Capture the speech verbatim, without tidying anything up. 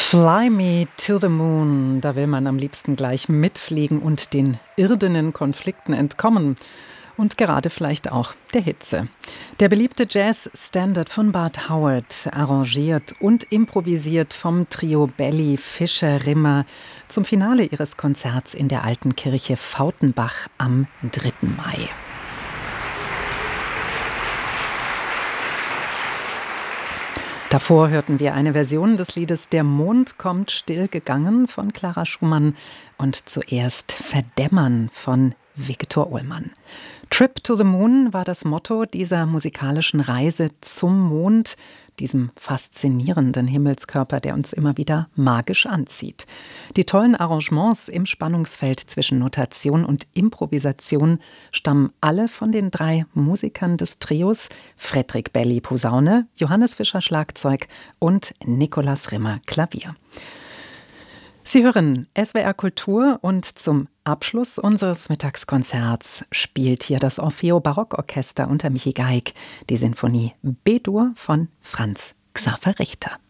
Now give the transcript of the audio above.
Fly me to the moon, da will man am liebsten gleich mitfliegen und den irdenen Konflikten entkommen. Und gerade vielleicht auch der Hitze. Der beliebte Jazz-Standard von Bart Howard, arrangiert und improvisiert vom Trio Belly, Fischer, Rimmer zum Finale ihres Konzerts in der Alten Kirche Fautenbach am dritten Mai. Davor hörten wir eine Version des Liedes Der Mond kommt still gegangen von Clara Schumann und zuerst Verdämmern von Viktor Ullmann. Trip to the Moon war das Motto dieser musikalischen Reise zum Mond, diesem faszinierenden Himmelskörper, der uns immer wieder magisch anzieht. Die tollen Arrangements im Spannungsfeld zwischen Notation und Improvisation stammen alle von den drei Musikern des Trios: Fredrik Belly Posaune, Johannes Fischer Schlagzeug und Nikolaus Rimmer Klavier. Sie hören S W R Kultur und zum Abschluss unseres Mittagskonzerts spielt hier das Orfeo Barockorchester unter Michi Geig die Sinfonie B-Dur von Franz Xaver Richter.